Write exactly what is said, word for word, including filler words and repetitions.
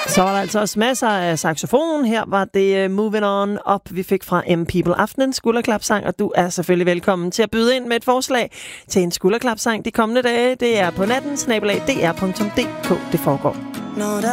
Så var der altså også masser af saxofon. Her var det uh, Moving On Up, vi fik fra M People Aften, skulderklapsang, og du er selvfølgelig velkommen til at byde ind med et forslag til en skulderklapsang de kommende dage. Det er på natten, snabel-a d r punktum d k, det foregår.